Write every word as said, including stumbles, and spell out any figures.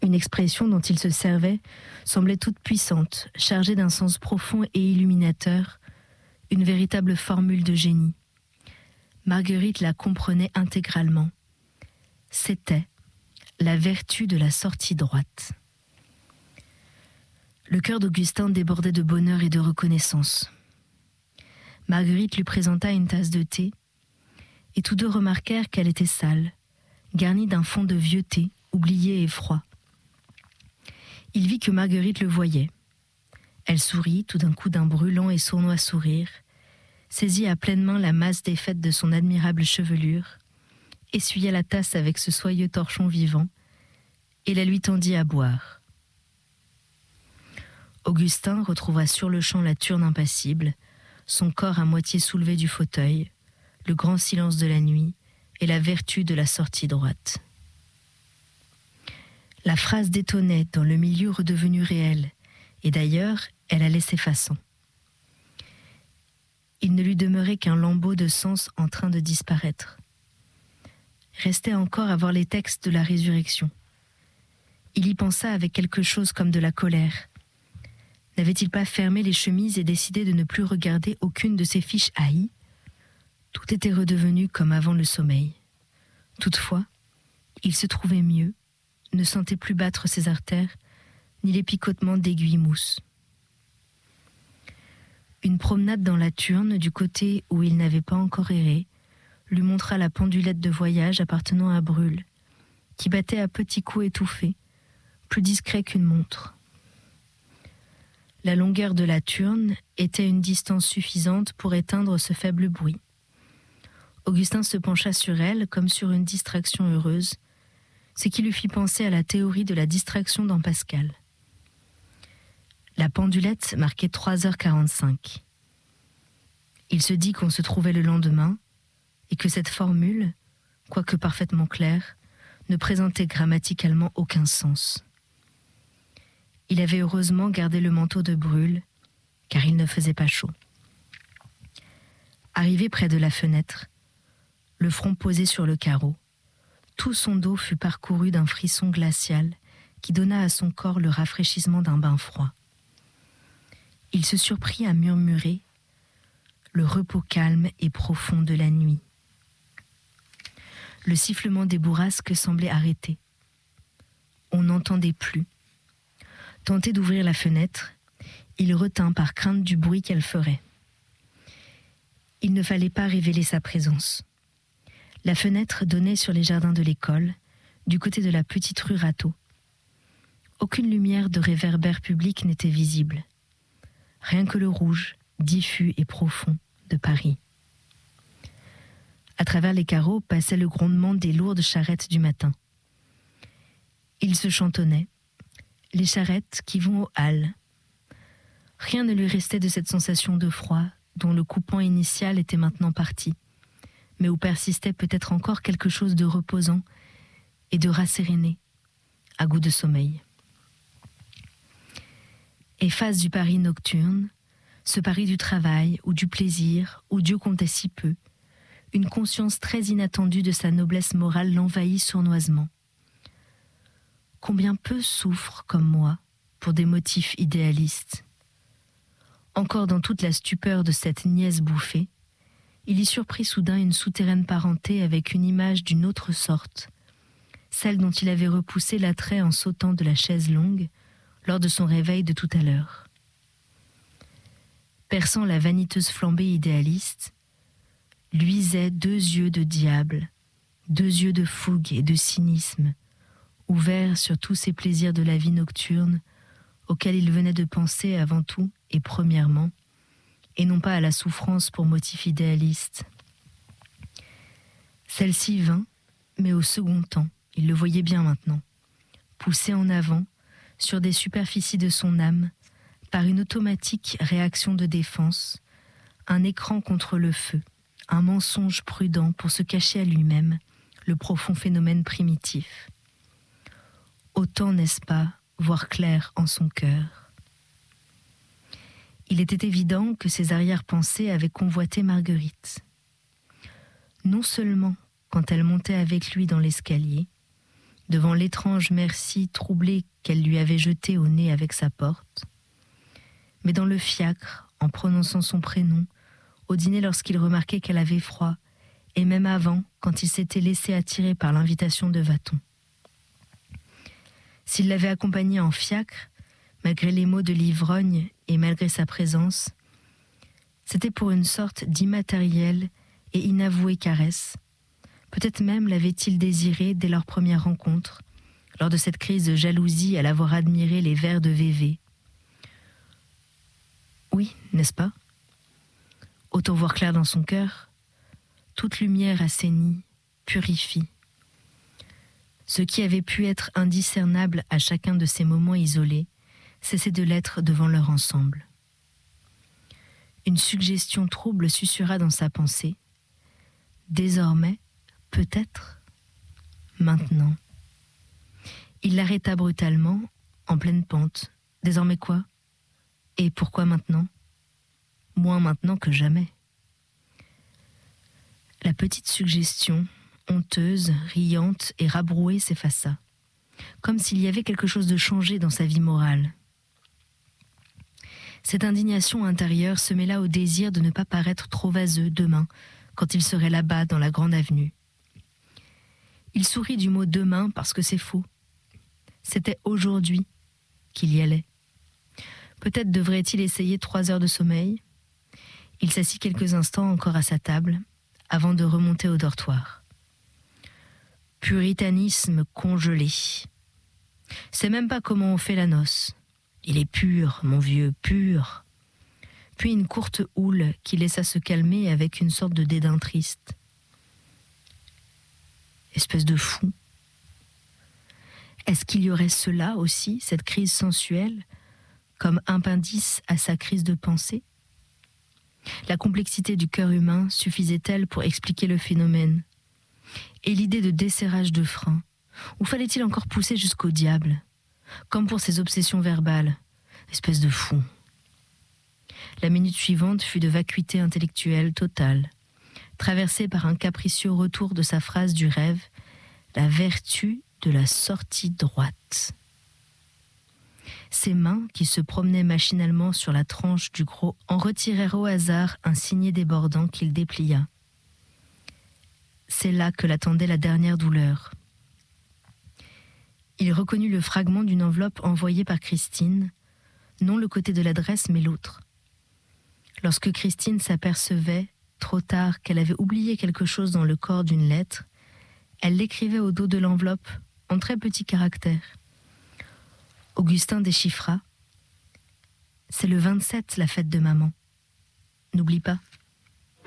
Une expression dont il se servait semblait toute puissante, chargée d'un sens profond et illuminateur, une véritable formule de génie. Marguerite la comprenait intégralement. C'était la vertu de la sortie droite. Le cœur d'Augustin débordait de bonheur et de reconnaissance. Marguerite lui présenta une tasse de thé, et tous deux remarquèrent qu'elle était sale, garnie d'un fond de vieux thé, oublié et froid. Il vit que Marguerite le voyait. Elle sourit tout d'un coup d'un brûlant et sournois sourire, saisit à pleine main la masse défaite de son admirable chevelure, essuya la tasse avec ce soyeux torchon vivant, et la lui tendit à boire. Augustin retrouva sur-le-champ la Turne impassible, son corps à moitié soulevé du fauteuil, le grand silence de la nuit et la vertu de la sortie droite. La phrase détonnait dans le milieu redevenu réel, et d'ailleurs, elle allait s'effaçant. Il ne lui demeurait qu'un lambeau de sens en train de disparaître. Restait encore à voir les textes de la résurrection. Il y pensa avec quelque chose comme de la colère. N'avait-il pas fermé les chemises et décidé de ne plus regarder aucune de ses fiches haïes ? Tout était redevenu comme avant le sommeil. Toutefois, il se trouvait mieux, ne sentait plus battre ses artères, ni les picotements d'aiguilles mousse. Une promenade dans la Turne, du côté où il n'avait pas encore erré, lui montra la pendulette de voyage appartenant à Brûle, qui battait à petits coups étouffés, plus discret qu'une montre. La longueur de la Turne était une distance suffisante pour éteindre ce faible bruit. Augustin se pencha sur elle comme sur une distraction heureuse, ce qui lui fit penser à la théorie de la distraction dans Pascal. La pendulette marquait trois heures quarante-cinq. Il se dit qu'on se trouvait le lendemain et que cette formule, quoique parfaitement claire, ne présentait grammaticalement aucun sens. Il avait heureusement gardé le manteau de Brûle, car il ne faisait pas chaud. Arrivé près de la fenêtre, le front posé sur le carreau, tout son dos fut parcouru d'un frisson glacial qui donna à son corps le rafraîchissement d'un bain froid. Il se surprit à murmurer le repos calme et profond de la nuit. Le sifflement des bourrasques semblait arrêté. On n'entendait plus. Tenté d'ouvrir la fenêtre, il retint par crainte du bruit qu'elle ferait. Il ne fallait pas révéler sa présence. La fenêtre donnait sur les jardins de l'école, du côté de la petite rue Rateau. Aucune lumière de réverbère public n'était visible. Rien que le rouge, diffus et profond, de Paris. À travers les carreaux passait le grondement des lourdes charrettes du matin. Il se chantonnait, les charrettes qui vont aux halles. Rien ne lui restait de cette sensation de froid dont le coupant initial était maintenant parti, mais où persistait peut-être encore quelque chose de reposant et de rasséréné, à goût de sommeil. Efface du Paris nocturne, ce Paris du travail ou du plaisir où Dieu comptait si peu, une conscience très inattendue de sa noblesse morale l'envahit sournoisement. Combien peu souffrent, comme moi, pour des motifs idéalistes. Encore dans toute la stupeur de cette niaise bouffée, il y surprit soudain une souterraine parenté avec une image d'une autre sorte, celle dont il avait repoussé l'attrait en sautant de la chaise longue lors de son réveil de tout à l'heure. Perçant la vaniteuse flambée idéaliste, luisaient deux yeux de diable, deux yeux de fougue et de cynisme, ouverts sur tous ces plaisirs de la vie nocturne auxquels il venait de penser avant tout et premièrement, et non pas à la souffrance pour motif idéaliste. Celle-ci vint, mais au second temps, il le voyait bien maintenant, poussé en avant, sur des superficies de son âme, par une automatique réaction de défense, un écran contre le feu, un mensonge prudent pour se cacher à lui-même le profond phénomène primitif. Autant, n'est-ce pas, voir clair en son cœur. Il était évident que ses arrière-pensées avaient convoité Marguerite. Non seulement quand elle montait avec lui dans l'escalier, devant l'étrange merci troublée qu'elle lui avait jeté au nez avec sa porte. Mais dans le fiacre, en prononçant son prénom, au dîner lorsqu'il remarquait qu'elle avait froid, et même avant, quand il s'était laissé attirer par l'invitation de Vaton. S'il l'avait accompagnée en fiacre, malgré les mots de l'ivrogne et malgré sa présence, c'était pour une sorte d'immatérielle et inavouée caresse. Peut-être même l'avait-il désirée dès leur première rencontre, lors de cette crise de jalousie à l'avoir admiré les vers de Vévé. Oui, n'est-ce pas? Autant voir clair dans son cœur, toute lumière assainit, purifie. Ce qui avait pu être indiscernable à chacun de ces moments isolés, cessait de l'être devant leur ensemble. Une suggestion trouble susurra dans sa pensée. Désormais, peut-être, maintenant. Il l'arrêta brutalement, en pleine pente. Désormais quoi? Et pourquoi maintenant? Moins maintenant que jamais. La petite suggestion, honteuse, riante et rabrouée, s'effaça, comme s'il y avait quelque chose de changé dans sa vie morale. Cette indignation intérieure se mêla au désir de ne pas paraître trop vaseux demain, quand il serait là-bas dans la grande avenue. Il sourit du mot « demain » parce que c'est faux. C'était aujourd'hui qu'il y allait. Peut-être devrait-il essayer trois heures de sommeil. Il s'assit quelques instants encore à sa table, avant de remonter au dortoir. Puritanisme congelé. C'est même pas comment on fait la noce. Il est pur, mon vieux, pur. Puis une courte houle qui laissa se calmer avec une sorte de dédain triste. Espèce de fou. Est-ce qu'il y aurait cela aussi, cette crise sensuelle, comme appendice à sa crise de pensée? La complexité du cœur humain suffisait-elle pour expliquer le phénomène? Et l'idée de desserrage de frein, ou fallait-il encore pousser jusqu'au diable, comme pour ses obsessions verbales, espèce de fou? La minute suivante fut de vacuité intellectuelle totale, traversée par un capricieux retour de sa phrase du rêve, la vertu de la sortie droite. Ses mains, qui se promenaient machinalement sur la tranche du gros, en retirèrent au hasard un signet débordant qu'il déplia. C'est là que l'attendait la dernière douleur. Il reconnut le fragment d'une enveloppe envoyée par Christine, non le côté de l'adresse mais l'autre. Lorsque Christine s'apercevait, trop tard, qu'elle avait oublié quelque chose dans le corps d'une lettre, elle l'écrivait au dos de l'enveloppe, en très petits caractères. Augustin déchiffra. C'est le vingt-sept, la fête de maman. N'oublie pas.